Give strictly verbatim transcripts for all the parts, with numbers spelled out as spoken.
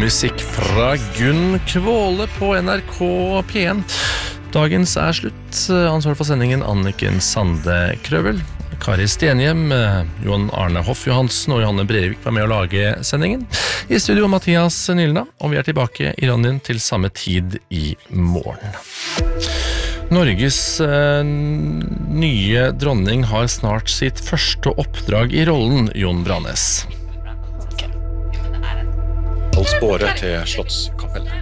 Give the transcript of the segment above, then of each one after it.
Musikk fra Gunn Kvåle på N R K P en. Dagens er slutt. Ansvar for sendingen Anniken Sande Krøvel. Kari Stenhjem, Johan Arne Hoff Johansen og Johanne Brevik var med å lage sendingen. I studio Mathias Nylna, og vi er tilbake i Randien til samme tid i morgen. Norges eh, nye dronning har snart sitt første oppdrag i rollen, Jon Branes. Spåre til Slottskapellet.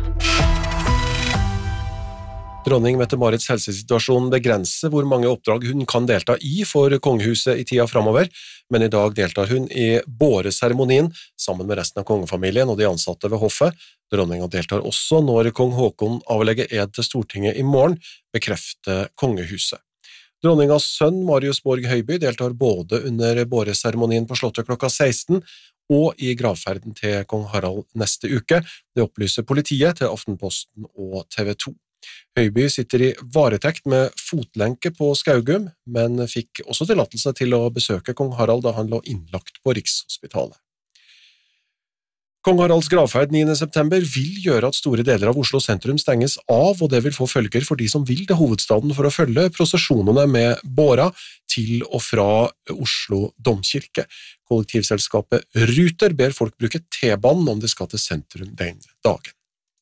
Dronning Mette-Marits helsesituasjon begrenser hvor mange oppdrag hun kan delta i for kongehuset i tida fremover, men i dag deltar hun i båreseremonien sammen med resten av kongefamilien og de ansatte ved hoffet. Dronningen deltar også når kong Håkon avlegger ed til Stortinget i morgen, bekrefter kongehuset. Dronningens sønn Marius Borg Høiby deltar både under båreseremonien på Slottet klokka seksten og i gravferden til kong Harald neste uke. Det opplyser politiet til Aftenposten og T V to. Høiby sitter i varetekt med fotlenke på Skaugum, men fikk også tillatelse til å besøke kong Harald da han lå innlagt på Rikshospitalet. Kong Haralds gravferd niende september vil gjøre at store deler av Oslo sentrum stenges av, og det vil få følger for de som vil til hovedstaden for å følge prosesjonene med båra til og fra Oslo domkirke. Kollektivselskapet Ruter ber folk bruke T-banen om de skal til sentrum den dagen.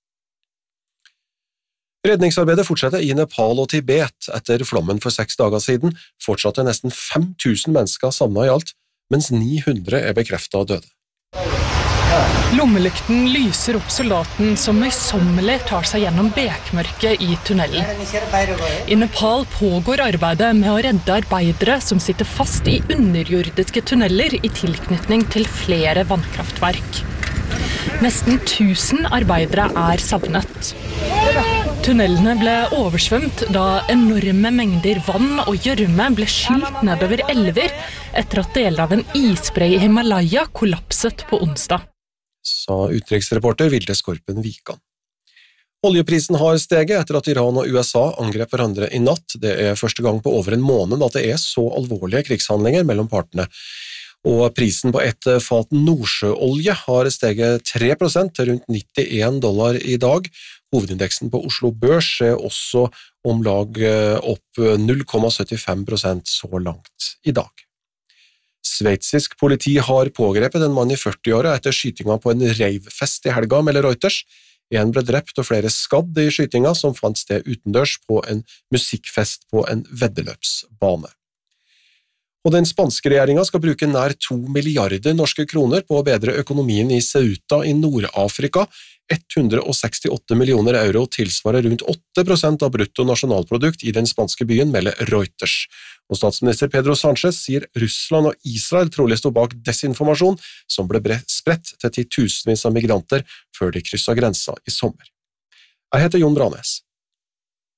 Redningsarbeidet fortsetter i Nepal og Tibet. Etter flommen for seks dager siden fortsatte nesten fem tusen mennesker savnet i alt, mens ni hundre er bekreftet døde. Lommelykten lyser opp soldaten som møysommelig tar seg gjennom bekmørket i tunnelen. I Nepal pågår arbeidet med å redde arbeidere som sitter fast i underjordiske tunneler i tilknytning til flere vannkraftverk. Nesten tusen arbeidere er savnet. Tunnelene ble oversvømt da enorme mengder vann og gjørme ble skylt nedover elver etter at deler av en isbre i Himalaya kollapset på onsdag. Sa utenriksreporter Vilde Skorpen Vikan. Oljeprisen har steget etter at Iran og U S A angrep hverandre i natt. Det er første gang på over en måned at det er så alvorlige krigshandlinger mellom partene. Og prisen på et fat nordsjøolje har steget tre prosent til rundt nittien dollar i dag. Hovedindeksen på Oslo Børs er også om lag opp null komma syttifem prosent så langt i dag. Sveitsisk politi har pågrepet en mann i førti-åra etter skytinga på en reivfest i helga, melder Reuters. En ble drept og flere skadd i skytinga som fant sted utendørs på en musikkfest på en veddeløpsbane. Og den spanske regjeringen skal bruke nær to milliarder norske kroner på å bedre økonomien i Ceuta i Nord-Afrika. hundre og sekstiåtte millioner euro tilsvarer rundt åtte prosent av brutto nasjonalprodukt i den spanske byen, melder Reuters. Og statsminister Pedro Sánchez sier Russland og Israel trolig stod bak desinformasjon som ble spredt til titusenvis av migranter før de krysset grensa i sommer. Jeg heter Jon Branes.